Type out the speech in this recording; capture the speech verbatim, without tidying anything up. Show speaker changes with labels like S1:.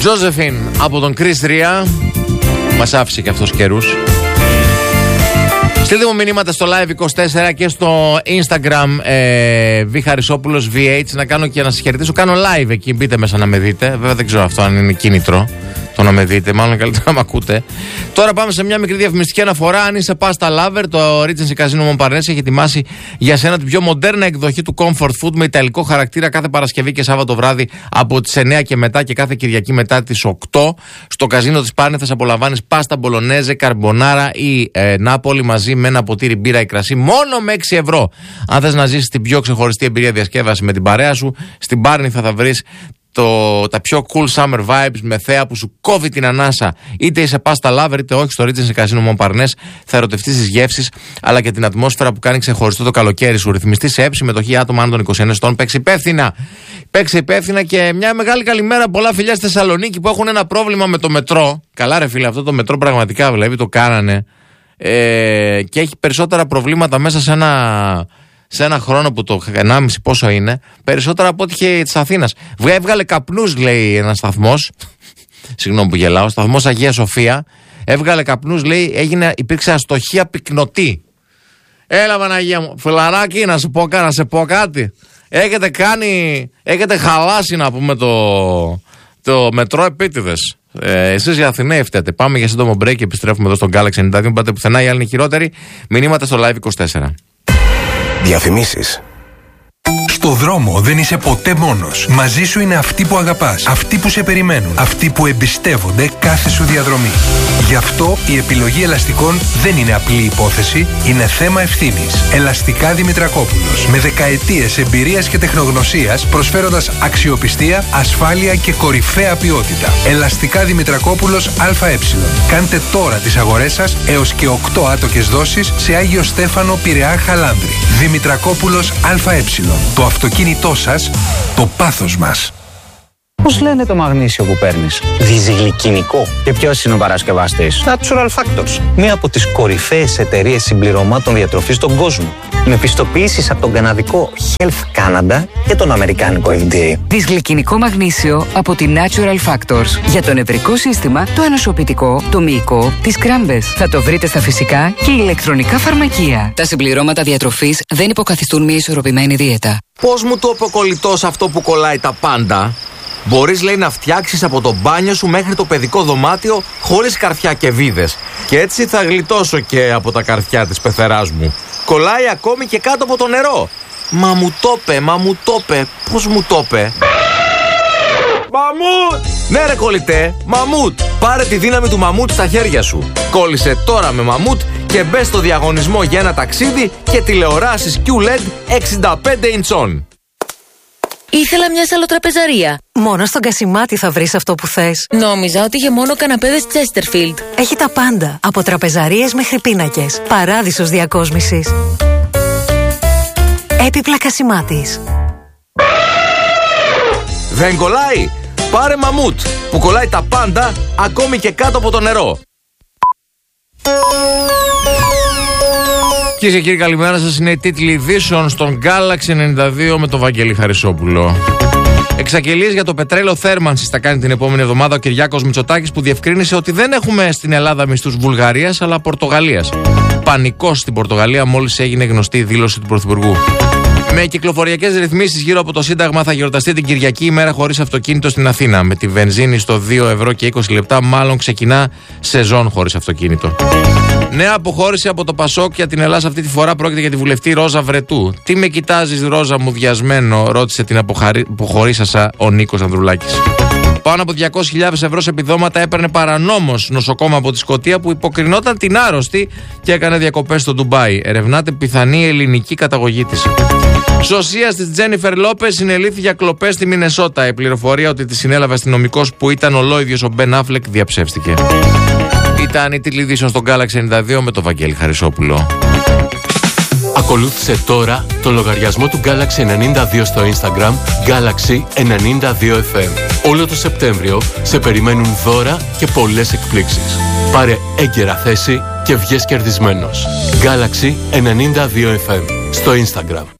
S1: Josephine από τον Chris Ria. Μας άφησε και αυτός καιρούς. Στείλτε μου μηνύματα στο Live είκοσι τέσσερα και στο Instagram ε, Β Χαρισόπουλος βι έιτς, να κάνω και να σας χαιρετήσω. Κάνω live εκεί, μπείτε μέσα να με δείτε. Βέβαια δεν ξέρω αυτό αν είναι κίνητρο το να με δείτε, μάλλον καλύτερα να με ακούτε. Τώρα πάμε σε μια μικρή διαφημιστική αναφορά. Αν είσαι pasta lover, το Regency Casino Montparnasse έχει ετοιμάσει για σένα την πιο μοντέρνα εκδοχή του comfort food με ιταλικό χαρακτήρα κάθε Παρασκευή και Σάββατο βράδυ από τις εννιά και μετά και κάθε Κυριακή μετά τις οκτώ. Στο καζίνο της Πάρνηθας απολαμβάνεις πάστα μπολονέζε, καρμπονάρα ή ε, Νάπολη μαζί με ένα ποτήρι μπύρα ή κρασί μόνο με έξι ευρώ. Αν θες να ζήσεις την πιο ξεχωριστή εμπειρία διασκέδαση με την παρέα σου, στην Πάρνηθα θα βρεις Το, τα πιο cool summer vibes με θέα που σου κόβει την ανάσα. Είτε είσαι pasta lover είτε όχι, στο Regency Casino Montparnasse θα ερωτευτείς τις γεύσεις αλλά και την ατμόσφαιρα που κάνει ξεχωριστό το καλοκαίρι σου. Ρυθμιστή σε έψη, συμμετοχή άτομα άνω των είκοσι ένα ετών. Παίξε υπεύθυνα. Παίξε υπεύθυνα και μια μεγάλη καλημέρα. Πολλά φιλιά στη Θεσσαλονίκη που έχουν ένα πρόβλημα με το μετρό. Καλά, ρε φίλε, αυτό το μετρό πραγματικά βλέπει, το κάνανε. Ε, και έχει περισσότερα προβλήματα μέσα σε ένα. Σε ένα χρόνο που το ενάμιση πόσο είναι, περισσότερα από ό,τι είχε της Αθήνας. Έβγαλε καπνούς, λέει ένας σταθμός. Συγγνώμη που γελάω. Σταθμός Αγία Σοφία. Έβγαλε καπνούς, λέει, έγινε, υπήρξε αστοχία πυκνωτή. Έλα, Παναγία μου, φιλαράκι, να σε πω, να σε πω κάτι. Έχετε κάνει, έχετε χαλάσει, να πούμε, το, το μετρό επίτηδες. Ε, εσείς οι Αθηναίοι φταίτε. Πάμε για σύντομο break και επιστρέφουμε εδώ στον Galaxy ενενήντα δύο. Πάτε πουθενά, οι άλλοι είναι χειρότεροι. Μηνύματα στο Live είκοσι τέσσερα.
S2: Διαφημίσεις. Στο δρόμο δεν είσαι ποτέ μόνος. Μαζί σου είναι αυτοί που αγαπάς, αυτοί που σε περιμένουν, αυτοί που εμπιστεύονται κάθε σου διαδρομή. Γι' αυτό η επιλογή ελαστικών δεν είναι απλή υπόθεση, είναι θέμα ευθύνης. Ελαστικά Δημητρακόπουλος. Με δεκαετίες εμπειρίας και τεχνογνωσίας, προσφέροντας αξιοπιστία, ασφάλεια και κορυφαία ποιότητα. Ελαστικά Δημητρακόπουλος ΑΕ. Κάντε τώρα τις αγορές σας έως και οκτώ άτοκες δόσεις σε Άγιο Στέφανο, Πειραιά, Χαλάνδρη. Δημητρακόπουλος ΑΕ. Το αυτοκίνητό σας, το πάθος μας.
S3: Πώς λένε το μαγνήσιο που παίρνεις? Διζυγλικινικό. Και ποιος είναι ο παρασκευαστής? Natural Factors. Μία από τις κορυφαίες εταιρείες συμπληρωμάτων διατροφής στον κόσμο. Με πιστοποιήσεις από τον καναδικό Health Canada και τον αμερικάνικο εφ ντι έι.
S4: Δυσγλυκινικό μαγνήσιο από τη Natural Factors. Για το νευρικό σύστημα, το ενοσοποιητικό, το μυϊκό, τις κράμπες. Θα το βρείτε στα φυσικά και ηλεκτρονικά φαρμακεία. Τα συμπληρώματα διατροφής δεν υποκαθιστούν μια ισορροπημένη δίαιτα.
S1: Πώς μου το είπε ο κολλητός αυτό που κολλάει τα πάντα? Μπορείς, λέει, να φτιάξεις από το μπάνιο σου μέχρι το παιδικό δωμάτιο χωρίς καρφιά και βίδες. Και έτσι θα γλιτώσω και από τα καρφιά της πεθεράς μου. Κολλάει ακόμη και κάτω από το νερό. Μα μου το είπε, μα μου το είπε. Πώς μου το είπε? Μαμούτ! Ναι, ρε κολλητέ, μαμούτ. Πάρε τη δύναμη του μαμούτ στα χέρια σου. Κόλλησε τώρα με μαμούτ και μπες στο διαγωνισμό για ένα ταξίδι και τηλεοράσεις κιου ελ ι ντι εξήντα πέντε ιντσών.
S5: Ήθελα μια σαλοτραπεζαρία.
S6: Μόνο στον Κασιμάτη θα βρεις αυτό που θες.
S5: Νόμιζα ότι είχε μόνο καναπέδες Chesterfield.
S6: Έχει τα πάντα, από τραπεζαρίες μέχρι πίνακες. Παράδεισος διακόσμησης. Έπιπλα Κασιμάτης.
S1: Δεν κολλάει? Πάρε μαμούτ που κολλάει τα πάντα, ακόμη και κάτω από το νερό. Κυρίες και κύριοι, καλημέρα σας. Είναι οι τίτλοι ειδήσεων στον Galaxy ενενήντα δύο με τον Βαγγέλη Χαρισόπουλο. Εξαγγελίες για το πετρέλαιο θέρμανσης θα κάνει την επόμενη εβδομάδα ο Κυριάκος Μητσοτάκης, που διευκρίνησε ότι δεν έχουμε στην Ελλάδα μισθούς Βουλγαρίας αλλά Πορτογαλίας. Πανικός στην Πορτογαλία μόλις έγινε γνωστή η δήλωση του Πρωθυπουργού. Με κυκλοφοριακές ρυθμίσεις γύρω από το Σύνταγμα θα γιορταστεί την Κυριακή ημέρα χωρίς αυτοκίνητο στην Αθήνα. Με τη βενζίνη στο δύο ευρώ και είκοσι λεπτά, μάλλον ξεκινά σεζόν χωρίς αυτοκίνητο. Νέα αποχώρηση από το Πασόκ για την Ελλάδα αυτή τη φορά πρόκειται για τη βουλευτή Ρόζα Βρετού. Τι με κοιτάζεις, Ρόζα μου, διασμένο, ρώτησε την αποχωρήσασα ο Νίκος Ανδρουλάκης. Πάνω από διακόσιες χιλιάδες ευρώ σε επιδόματα έπαιρνε παρανόμως νοσοκόμα από τη Σκωτία που υποκρινόταν την άρρωστη και έκανε διακοπές στο Ντουμπάι. Ερευνάται πιθανή ελληνική καταγωγή της. Σωσίας της Τζένιφερ Λόπες συνελήφθη για κλοπές στη Μινεσότα. Η πληροφορία ότι τη συνέλαβε αστυνομικός που ήταν ολόιδιος ο Μπεν Αφλεκ διαψεύστηκε. Ήταν η τίτλη ειδήσεων στον Galaxy ενενήντα δύο με τον Βαγγέλη Χαρισόπουλο.
S7: Ακολούθησε τώρα το λογαριασμό του Galaxy ενενήντα δύο στο Instagram, Galaxy ενενήντα δύο εφ εμ. Όλο το Σεπτέμβριο σε περιμένουν δώρα και πολλές εκπλήξεις. Πάρε έγκαιρα θέση και βγες κερδισμένος. Galaxy ενενήντα δύο εφ εμ στο Instagram.